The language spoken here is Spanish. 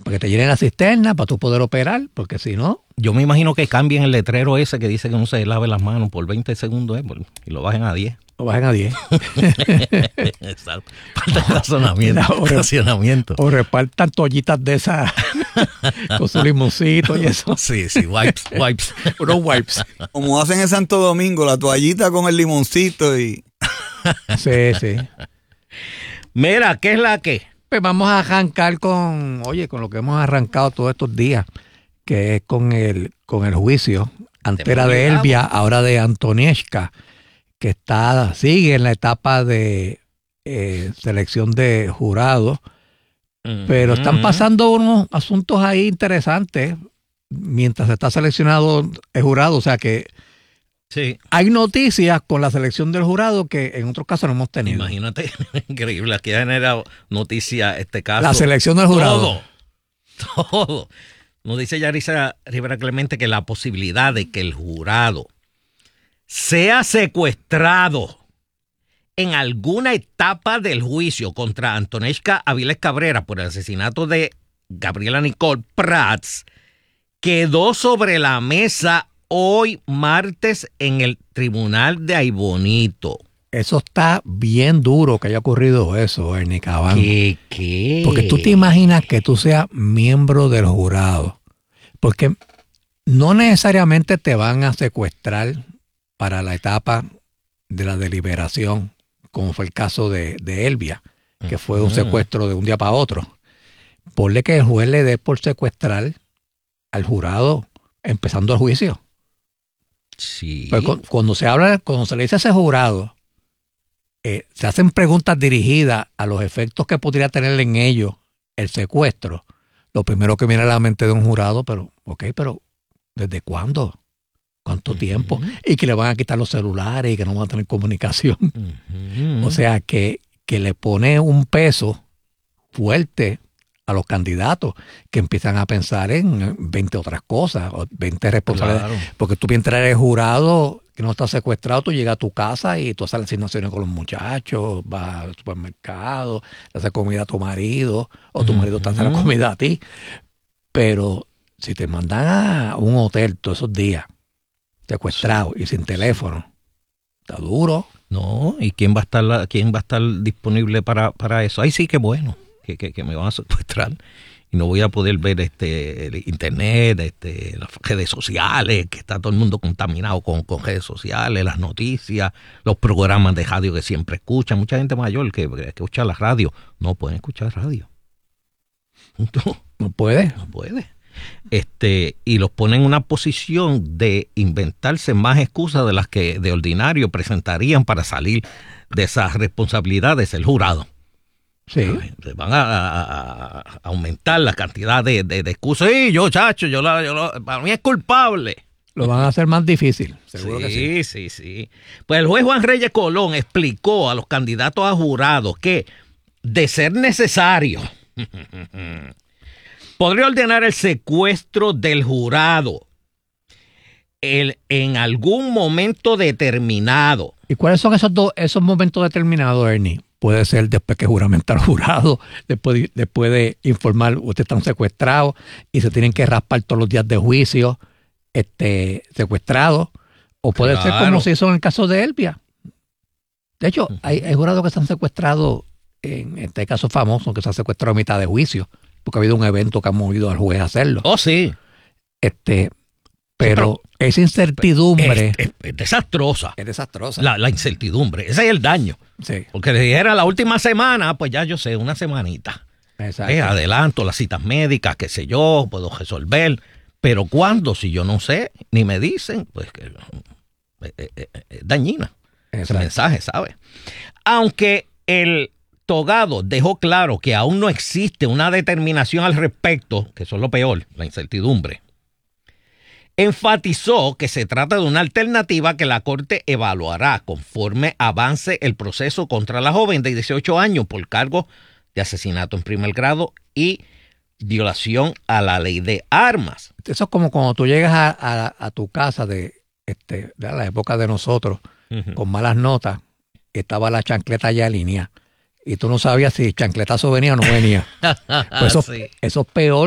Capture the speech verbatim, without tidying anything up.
para que te llenen la cisterna, para tú poder operar, porque si no... Yo me imagino que cambien el letrero ese que dice que no se lave las manos por veinte segundos, ¿eh? Y lo bajen a diez. Lo bajen a diez. Exacto. Falta de razonamiento. O, racionamiento. O repartan toallitas de esas con su limoncito y eso. Sí, sí, wipes, wipes. Unos wipes. Como hacen en Santo Domingo, la toallita con el limoncito y... Sí, sí. Mira, ¿qué es la que? Pues vamos a arrancar con, oye, con lo que hemos arrancado todos estos días, que es con el, con el juicio. Antes era de Elvia, ahora de Antonieshka, que está, sigue en la etapa de eh, selección de jurado, uh-huh. Pero están pasando unos asuntos ahí interesantes mientras se está seleccionado el jurado, o sea que sí. Hay noticias con la selección del jurado que en otros casos no hemos tenido. Imagínate, increíble, aquí ha generado noticia este caso. La selección del jurado. Todo, todo. Nos dice Yarisa Rivera Clemente que la posibilidad de que el jurado sea secuestrado en alguna etapa del juicio contra Antonieshka Avilés Cabrera por el asesinato de Gabriela Nicole Prats quedó sobre la mesa hoy martes en el tribunal de Aibonito. Eso está bien duro que haya ocurrido eso, Ernie Cabán. ¿Qué, qué? Porque tú te imaginas que tú seas miembro del jurado. Porque no necesariamente te van a secuestrar para la etapa de la deliberación, como fue el caso de, de Elvia, que fue un secuestro de un día para otro. Ponle que el juez le dé por secuestrar al jurado empezando el juicio. Sí. Pues cuando se habla, cuando se le dice a ese jurado, eh, se hacen preguntas dirigidas a los efectos que podría tener en ellos el secuestro. Lo primero que viene a la mente de un jurado, pero, ok, pero ¿desde cuándo? ¿Cuánto uh-huh. tiempo? Y que le van a quitar los celulares y que no van a tener comunicación. Uh-huh. O sea, que, que le pone un peso fuerte a los candidatos que empiezan a pensar en veinte otras cosas, veinte responsabilidades. Claro. Porque tú mientras eres jurado, que no estás secuestrado, tú llegas a tu casa y tú haces las asignaciones con los muchachos, vas al supermercado, le haces comida a tu marido, o tu uh-huh. marido te hace la comida a ti. Pero si te mandan a un hotel todos esos días, secuestrado sí. y sin teléfono, está duro. No, ¿y quién va a estar, quién va a estar disponible para, para eso? Ahí sí que bueno. Que, que, que me van a secuestrar y no voy a poder ver este el internet, este, las redes sociales, que está todo el mundo contaminado con, con redes sociales, las noticias, los programas de radio que siempre escuchan. Mucha gente mayor que, que escucha la radio, no pueden escuchar radio. No, no puede. No puede. Este, y los ponen en una posición de inventarse más excusas de las que de ordinario presentarían para salir de esas responsabilidades el jurado. Sí. Van a, a, a aumentar la cantidad de, de, de excusas. Sí, yo, chacho, yo, la, yo la, para mí es culpable. Lo van a hacer más difícil, seguro sí, que sí. Sí, sí, sí. Pues el juez Juan Reyes Colón explicó a los candidatos a jurados que, de ser necesario, podría ordenar el secuestro del jurado el, en algún momento determinado. ¿Y cuáles son esos dos, esos momentos determinados, Ernie? Puede ser después que juramenta el jurado, después, después de informar, ustedes están secuestrados y se tienen que raspar todos los días de juicio este, secuestrados. O puede claro. ser como se hizo en el caso de Elvia. De hecho, uh-huh. hay, hay jurados que se han secuestrado, en este caso famoso, que se han secuestrado a mitad de juicio, porque ha habido un evento que ha movido al juez a hacerlo. Oh, sí. Este, pero, sí, pero esa incertidumbre... Es, es, es desastrosa. Es desastrosa. La, la incertidumbre. Ese es el daño. Sí. Porque le dijera la última semana, pues ya yo sé, una semanita. Exacto. Eh, adelanto las citas médicas, qué sé yo, puedo resolver. Pero ¿cuándo? Si yo no sé, ni me dicen, pues que es eh, eh, eh, dañina. Exacto. Ese mensaje, ¿sabes? Aunque el togado dejó claro que aún no existe una determinación al respecto, que eso es lo peor, la incertidumbre, enfatizó que se trata de una alternativa que la Corte evaluará conforme avance el proceso contra la joven de dieciocho años por cargo de asesinato en primer grado y violación a la ley de armas. Eso es como cuando tú llegas a, a, a tu casa de, este, de la época de nosotros, uh-huh. con malas notas, y estaba la chancleta ya alineada, y tú no sabías si chancletazo venía o no venía. Pues eso, sí. eso es peor